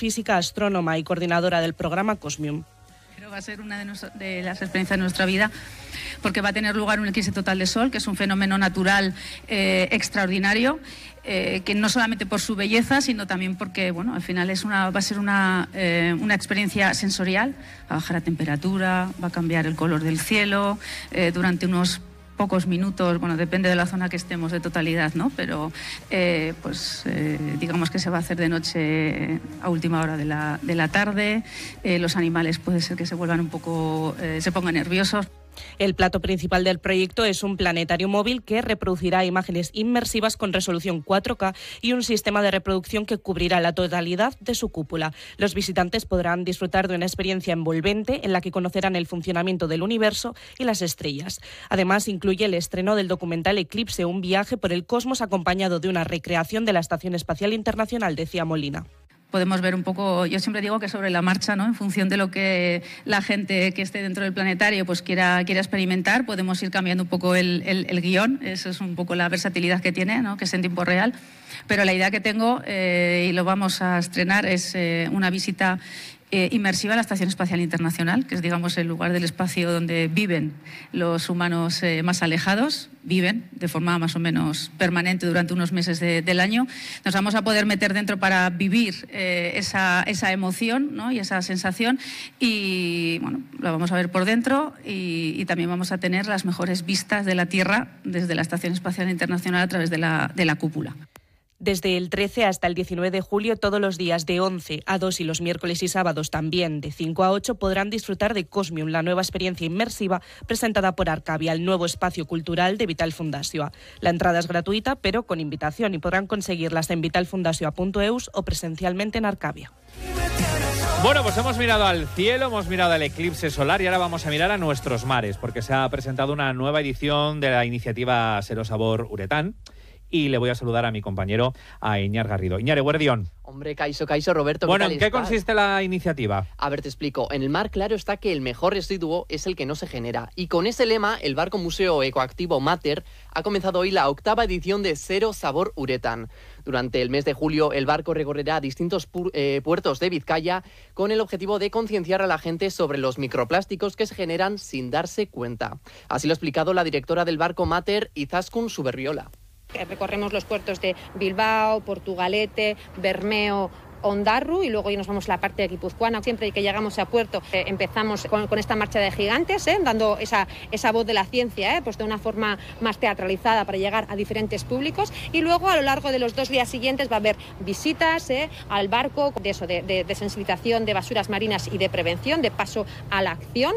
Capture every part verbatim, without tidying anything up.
física, astrónoma y coordinadora del programa Cosmium. Va a ser una de, nos, de las experiencias de nuestra vida, porque va a tener lugar un eclipse total de sol, que es un fenómeno natural eh, extraordinario, eh, que no solamente por su belleza, sino también porque, bueno, al final es una, va a ser una, eh, una experiencia sensorial. Va a bajar la temperatura, va a cambiar el color del cielo eh, durante unos pocos minutos, bueno, depende de la zona que estemos de totalidad, ¿no? Pero eh, pues eh, digamos que se va a hacer de noche a última hora de la, de la tarde. Eh, los animales puede ser que se vuelvan un poco, eh, se pongan nerviosos. El plato principal del proyecto es un planetario móvil que reproducirá imágenes inmersivas con resolución cuatro K y un sistema de reproducción que cubrirá la totalidad de su cúpula. Los visitantes podrán disfrutar de una experiencia envolvente en la que conocerán el funcionamiento del universo y las estrellas. Además, incluye el estreno del documental Eclipse, un viaje por el cosmos acompañado de una recreación de la Estación Espacial Internacional, decía Molina. Podemos ver un poco, yo siempre digo que sobre la marcha, ¿no? En función de lo que la gente que esté dentro del planetario pues quiera, quiera experimentar, podemos ir cambiando un poco el, el, el guión. Eso es un poco la versatilidad que tiene, ¿no? Que es en tiempo real. Pero la idea que tengo, eh, y lo vamos a estrenar, es eh, una visita Eh, inmersiva a la Estación Espacial Internacional, que es, digamos, el lugar del espacio donde viven los humanos eh, más alejados, viven de forma más o menos permanente durante unos meses de, del año. Nos vamos a poder meter dentro para vivir eh, esa, esa emoción, ¿no? Y esa sensación, y bueno, la vamos a ver por dentro, y, y también vamos a tener las mejores vistas de la Tierra desde la Estación Espacial Internacional a través de la, de la cúpula. Desde el trece hasta el diecinueve de julio, todos los días de once a dos y los miércoles y sábados también de cinco a ocho podrán disfrutar de Cosmium, la nueva experiencia inmersiva presentada por Arcavia, el nuevo espacio cultural de Vital Fundació. La entrada es gratuita, pero con invitación, y podrán conseguirlas en vital fundació punto eus o presencialmente en Arcavia. Bueno, pues hemos mirado al cielo, hemos mirado al eclipse solar y ahora vamos a mirar a nuestros mares, porque se ha presentado una nueva edición de la iniciativa Cero Sabor Uretán. Y le voy a saludar a mi compañero, a Iñar Garrido. Iñar, eguerdión. Hombre, Kaixo, Kaixo, Roberto, ¿qué Bueno, tal ¿en qué estás? consiste la iniciativa? A ver, te explico. En el mar claro está que el mejor residuo es el que no se genera. Y con ese lema, el barco museo ecoactivo Mater ha comenzado hoy la octava edición de Cero Sabor Uretán. Durante el mes de julio, el barco recorrerá distintos pu- eh, puertos de Vizcaya con el objetivo de concienciar a la gente sobre los microplásticos que se generan sin darse cuenta. Así lo ha explicado la directora del barco Mater, Izaskun Suberriola. Recorremos los puertos de Bilbao, Portugalete, Bermeo, Ondarru, y luego ya nos vamos a la parte de guipuzcoana. Siempre que llegamos a puerto eh, empezamos con, con esta marcha de gigantes, eh, dando esa, esa voz de la ciencia, eh, pues de una forma más teatralizada para llegar a diferentes públicos, y luego a lo largo de los dos días siguientes va a haber visitas eh, al barco de, eso, de, de, de sensibilización de basuras marinas y de prevención, de paso a la acción.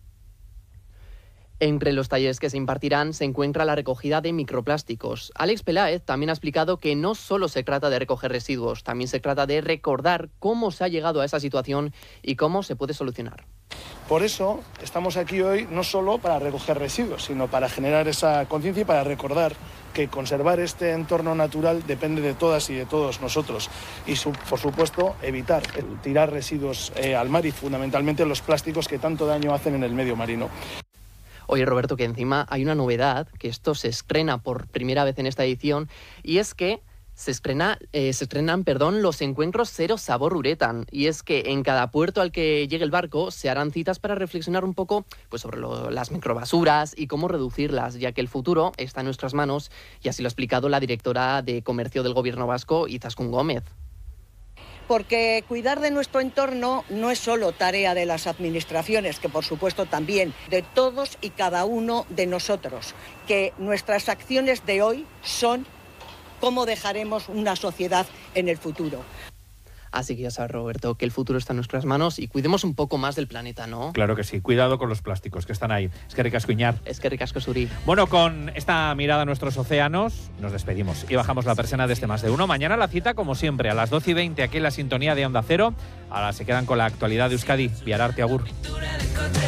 Entre los talleres que se impartirán se encuentra la recogida de microplásticos. Alex Peláez también ha explicado que no solo se trata de recoger residuos, también se trata de recordar cómo se ha llegado a esa situación y cómo se puede solucionar. Por eso estamos aquí hoy no solo para recoger residuos, sino para generar esa conciencia y para recordar que conservar este entorno natural depende de todas y de todos nosotros. Y, su, por supuesto, evitar tirar residuos eh, al mar, y fundamentalmente los plásticos que tanto daño hacen en el medio marino. Oye, Roberto, que encima hay una novedad, que esto se estrena por primera vez en esta edición, y es que se, estrena, eh, se estrenan perdón, los encuentros Cero Sabor Uretán. Y es que en cada puerto al que llegue el barco se harán citas para reflexionar un poco pues, sobre lo, las microbasuras y cómo reducirlas, ya que el futuro está en nuestras manos, y así lo ha explicado la directora de Comercio del Gobierno Vasco, Izaskun Gómez. Porque cuidar de nuestro entorno no es solo tarea de las administraciones, que por supuesto también de todos y cada uno de nosotros, que nuestras acciones de hoy son cómo dejaremos una sociedad en el futuro. Así que ya sabes, Roberto, que el futuro está en nuestras manos y cuidemos un poco más del planeta, ¿no? Claro que sí, cuidado con los plásticos que están ahí. Es que ricasco, Iñar. Es que ricasco, Suri. Bueno, con esta mirada a nuestros océanos, nos despedimos y bajamos la persiana de este Más de Uno. Mañana la cita, como siempre, a las doce y veinte aquí en la sintonía de Onda Cero. Ahora se quedan con la actualidad de Euskadi. Viararte, agur.